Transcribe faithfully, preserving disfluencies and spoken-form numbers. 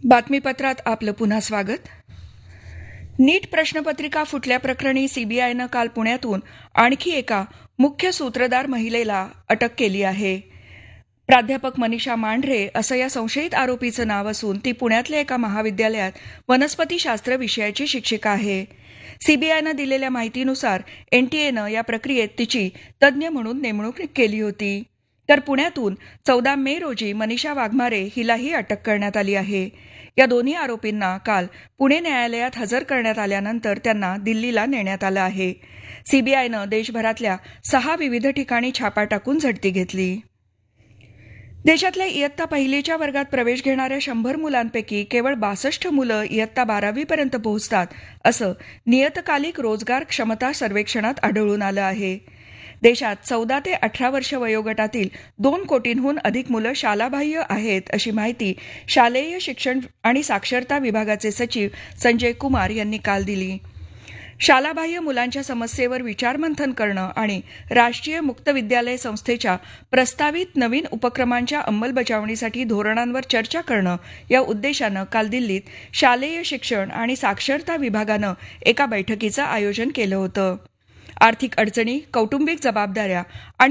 बातमीपत्रात आपलं पुन्हा स्वागत. नीट प्रश्नपत्रिका फुटल्याप्रकरणी सीबीआयनं काल पुण्यातून आणखी एका मुख्य सूत्रधार महिलेला अटक केली आहे. प्राध्यापक मनीषा मांढरे असं या संशयित आरोपीचं नाव असून ती पुण्यातल्या एका महाविद्यालयात वनस्पतीशास्त्र विषयाची शिक्षिका आहे. सीबीआयनं दिलेल्या माहितीनुसार एनटीएनं या प्रक्रियेत तिची तज्ज्ञ म्हणून नेमणूक केली होती. तर पुण्यातून चौदा मे रोजी मनीषा वाघमारे हिलाही अटक करण्यात आली आहे. या दोन्ही आरोपींना काल पुणे न्यायालयात हजर करण्यात आल्यानंतर त्यांना दिल्लीला नेण्यात आलं आहे. सीबीआयनं देशभरातल्या सहा विविध ठिकाणी छापा टाकून झडती घेतली. देशातल्या इयत्ता पहिलीच्या वर्गात प्रवेश घेणाऱ्या शंभर मुलांपैकी केवळ बासष्ट मुलं इयत्ता बारावीपर्यंत पोहोचतात असं नियतकालिक रोजगार क्षमता सर्वेक्षणात आढळून आलं आहे. देशात चौदा ते अठरा वर्ष वयोगटातील दोन कोटींहून अधिक मुलं शालाबाह्य आहेत अशी माहिती शालेय शिक्षण आणि साक्षरता विभागाचे सचिव संजय कुमार यांनी काल दिली. शालाबाह्य मुलांच्या समस्येवर विचारमंथन करणं आणि राष्ट्रीय मुक्त विद्यालय संस्थेच्या प्रस्तावित नवीन उपक्रमांच्या अंमलबजावणीसाठी धोरणांवर चर्चा करणं या उद्देशानं काल दिल्लीत शालेय शिक्षण आणि साक्षरता विभागानं एका बैठकीचं आयोजन केलं होतं. आर्थिक अडचणी, कौटुंबिक जबाबदाऱ्या आणि